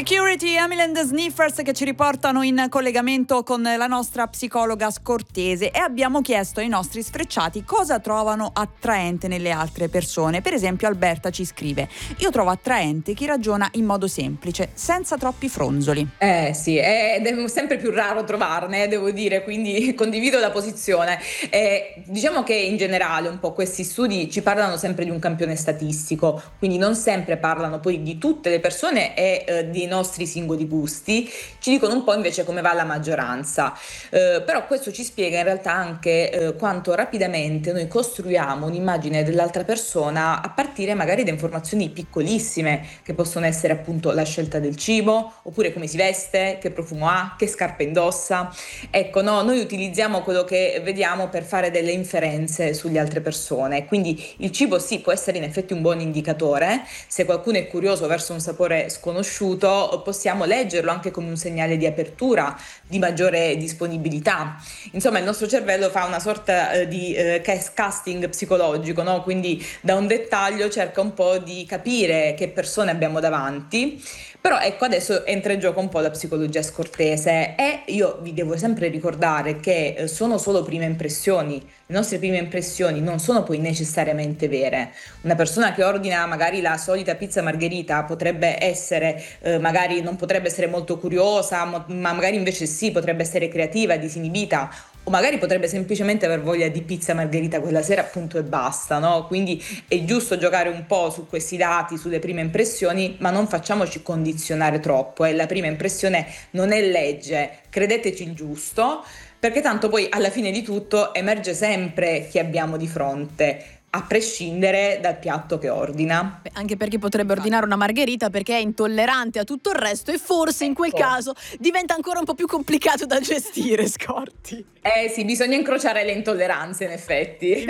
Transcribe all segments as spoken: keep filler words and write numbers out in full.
Security, Emily and the Sniffers, che ci riportano in collegamento con la nostra psicologa Scortese, e abbiamo chiesto ai nostri sfrecciati cosa trovano attraente nelle altre persone. Per esempio Alberta ci scrive: io trovo attraente chi ragiona in modo semplice, senza troppi fronzoli. Eh sì, è, è sempre più raro trovarne, devo dire, quindi condivido la posizione. Eh, diciamo che in generale un po' questi studi ci parlano sempre di un campione statistico, quindi non sempre parlano poi di tutte le persone e eh, di nostri singoli gusti, ci dicono un po' invece come va la maggioranza, eh, però questo ci spiega in realtà anche eh, quanto rapidamente noi costruiamo un'immagine dell'altra persona a partire magari da informazioni piccolissime, che possono essere appunto la scelta del cibo, oppure come si veste, che profumo ha, che scarpe indossa. Ecco, no, noi utilizziamo quello che vediamo per fare delle inferenze sulle altre persone, quindi il cibo sì, può essere in effetti un buon indicatore. Se qualcuno è curioso verso un sapore sconosciuto, possiamo leggerlo anche come un segnale di apertura, di maggiore disponibilità. Insomma, il nostro cervello fa una sorta eh, di eh, casting psicologico, no? Quindi da un dettaglio cerca un po' di capire che persone abbiamo davanti. Però ecco, adesso entra in gioco un po' la psicologia scortese, e io vi devo sempre ricordare che eh, sono solo prime impressioni. Le nostre prime impressioni non sono poi necessariamente vere. Una persona che ordina magari la solita pizza margherita potrebbe essere, eh, magari non potrebbe essere molto curiosa, mo- ma magari invece sì, potrebbe essere creativa, disinibita, o magari potrebbe semplicemente aver voglia di pizza margherita quella sera, appunto, e basta, no? Quindi è giusto giocare un po' su questi dati, sulle prime impressioni, ma non facciamoci condizionare troppo, e la prima impressione non è legge, credeteci il giusto, perché tanto poi alla fine di tutto emerge sempre chi abbiamo di fronte, a prescindere dal piatto che ordina. Beh, anche perché potrebbe ordinare una margherita perché è intollerante a tutto il resto, e forse in quel Ecco. caso diventa ancora un po' più complicato da gestire, Scorti. Eh sì, bisogna incrociare le intolleranze, in effetti.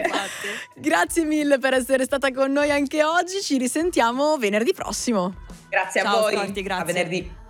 Grazie mille per essere stata con noi anche oggi, ci risentiamo venerdì prossimo. Grazie a Ciao, voi. Scorti, grazie. A venerdì.